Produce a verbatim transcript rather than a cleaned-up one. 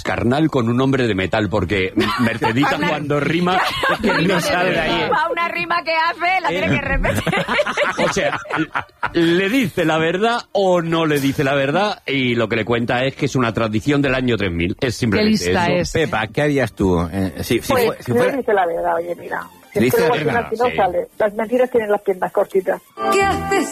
carnal con un hombre de metal, porque Mercedita cuando rima es que no sale de ahí. A una rima que hace, la tiene que repetir. O sea, le dice la verdad o no le dice la verdad, y lo que le cuenta es que es una tradición del año tres mil. Es simplemente Qué lista eso. es. Pepa, ¿qué harías tú? Eh, si, si Pues fue- si no fuera- dice la verdad, oye, mira. Dice Es que la luego al final verdad, si no sí. sale. Las mentiras tienen las piernas cortitas. ¿Qué haces?